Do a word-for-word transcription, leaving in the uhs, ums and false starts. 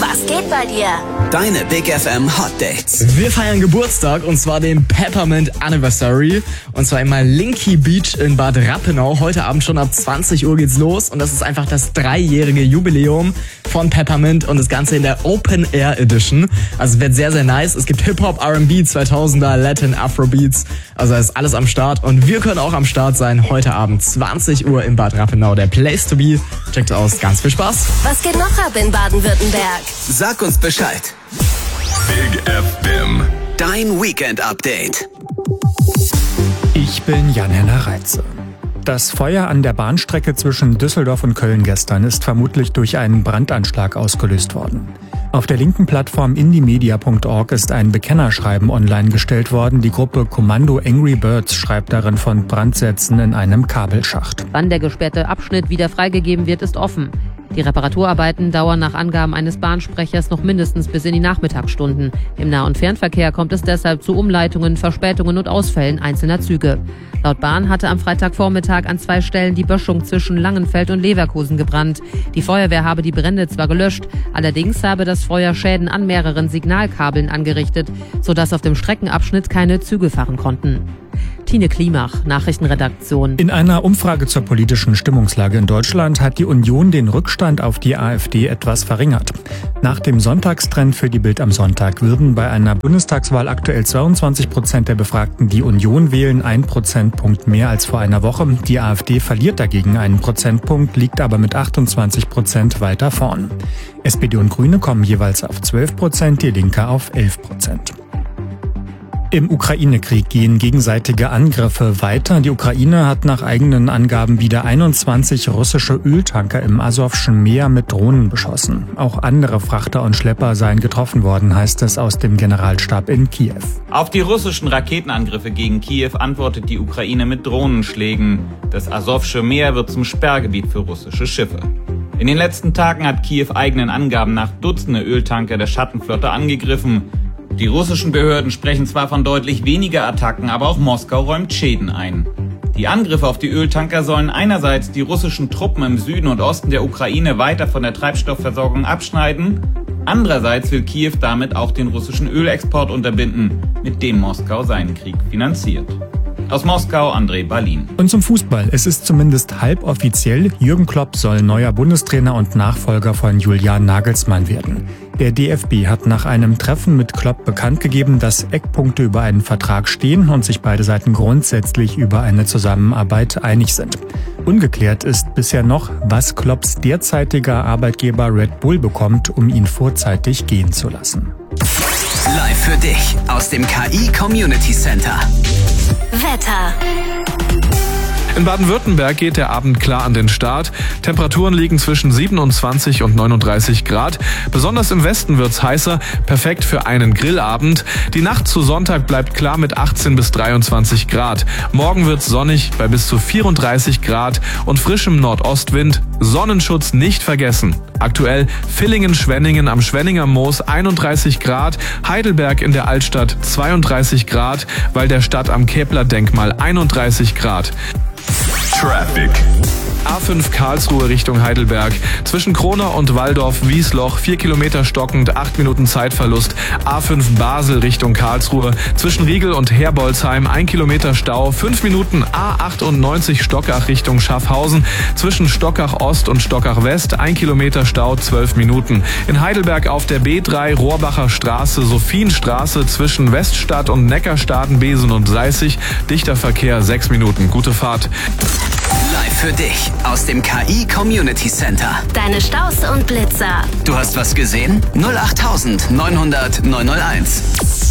Was geht bei dir? Deine Big F M Hot Dates. Wir feiern Geburtstag und zwar den Peppermint Anniversary. Und zwar einmal Linky Beach in Bad Rappenau. Heute Abend schon ab zwanzig Uhr geht's los. Und das ist einfach das dreijährige Jubiläum von Peppermint und das Ganze in der Open Air Edition. Also es wird sehr, sehr nice. Es gibt Hip-Hop, R and B, zweitausender, Latin, Afrobeats. Also da ist alles am Start. Und wir können auch am Start sein. Heute Abend zwanzig Uhr in Bad Rappenau. Der Place to be. Checkt aus. Ganz viel Spaß. Was geht noch ab in Baden-Württemberg? Sag uns Bescheid. Big F M. Dein Weekend-Update. Ich bin Jan-Henner Reitze. Das Feuer an der Bahnstrecke zwischen Düsseldorf und Köln gestern ist vermutlich durch einen Brandanschlag ausgelöst worden. Auf der linken Plattform indiemedia punkt org ist ein Bekennerschreiben online gestellt worden. Die Gruppe Kommando Angry Birds schreibt darin von Brandsätzen in einem Kabelschacht. Wann der gesperrte Abschnitt wieder freigegeben wird, ist offen. Die Reparaturarbeiten dauern nach Angaben eines Bahnsprechers noch mindestens bis in die Nachmittagsstunden. Im Nah- und Fernverkehr kommt es deshalb zu Umleitungen, Verspätungen und Ausfällen einzelner Züge. Laut Bahn hatte am Freitagvormittag an zwei Stellen die Böschung zwischen Langenfeld und Leverkusen gebrannt. Die Feuerwehr habe die Brände zwar gelöscht, allerdings habe das Feuer Schäden an mehreren Signalkabeln angerichtet, sodass auf dem Streckenabschnitt keine Züge fahren konnten. Tine Klimach, Nachrichtenredaktion. In einer Umfrage zur politischen Stimmungslage in Deutschland hat die Union den Rückstand auf die AfD etwas verringert. Nach dem Sonntagstrend für die Bild am Sonntag würden bei einer Bundestagswahl aktuell zweiundzwanzig Prozent der Befragten die Union wählen, ein Prozentpunkt mehr als vor einer Woche. Die AfD verliert dagegen einen Prozentpunkt, liegt aber mit achtundzwanzig Prozent weiter vorn. S P D und Grüne kommen jeweils auf zwölf Prozent, die Linke auf elf Prozent. Im Ukraine-Krieg gehen gegenseitige Angriffe weiter. Die Ukraine hat nach eigenen Angaben wieder einundzwanzig russische Öltanker im Asowschen Meer mit Drohnen beschossen. Auch andere Frachter und Schlepper seien getroffen worden, heißt es aus dem Generalstab in Kiew. Auf die russischen Raketenangriffe gegen Kiew antwortet die Ukraine mit Drohnenschlägen. Das Asowsche Meer wird zum Sperrgebiet für russische Schiffe. In den letzten Tagen hat Kiew eigenen Angaben nach Dutzende Öltanker der Schattenflotte angegriffen. Die russischen Behörden sprechen zwar von deutlich weniger Attacken, aber auch Moskau räumt Schäden ein. Die Angriffe auf die Öltanker sollen einerseits die russischen Truppen im Süden und Osten der Ukraine weiter von der Treibstoffversorgung abschneiden, andererseits will Kiew damit auch den russischen Ölexport unterbinden, mit dem Moskau seinen Krieg finanziert. Aus Moskau, André Balin. Und zum Fußball. Es ist zumindest halboffiziell, Jürgen Klopp soll neuer Bundestrainer und Nachfolger von Julian Nagelsmann werden. Der D F B hat nach einem Treffen mit Klopp bekannt gegeben, dass Eckpunkte über einen Vertrag stehen und sich beide Seiten grundsätzlich über eine Zusammenarbeit einig sind. Ungeklärt ist bisher noch, was Klopps derzeitiger Arbeitgeber Red Bull bekommt, um ihn vorzeitig gehen zu lassen. Live für dich aus dem K I Community Center. Wetter. In Baden-Württemberg geht der Abend klar an den Start. Temperaturen liegen zwischen siebenundzwanzig und neununddreißig Grad. Besonders im Westen wird's heißer, perfekt für einen Grillabend. Die Nacht zu Sonntag bleibt klar mit achtzehn bis dreiundzwanzig Grad. Morgen wird's sonnig bei bis zu vierunddreißig Grad und frischem Nordostwind. Sonnenschutz nicht vergessen. Aktuell Villingen-Schwenningen am Schwenninger Moos einunddreißig Grad, Heidelberg in der Altstadt zweiunddreißig Grad, weil der Stadt am Kepler-Denkmal einunddreißig Grad. Traffic. A fünf Karlsruhe Richtung Heidelberg. Zwischen Kronau und Waldorf-Wiesloch vier Kilometer stockend, acht Minuten Zeitverlust. A fünf Basel Richtung Karlsruhe. Zwischen Riegel und Herbolzheim ein Kilometer Stau, fünf Minuten. A achtundneunzig Stockach Richtung Schaffhausen. Zwischen Stockach Ost und Stockach West ein Kilometer Stau, zwölf Minuten. In Heidelberg auf der B drei Rohrbacher Straße, Sophienstraße zwischen Weststadt und Neckarstaden, Besen und Seißig. Dichter Verkehr, sechs Minuten. Gute Fahrt. Live für dich aus dem K I Community Center. Deine Staus und Blitzer. Du hast was gesehen? null acht neun null null neun null eins.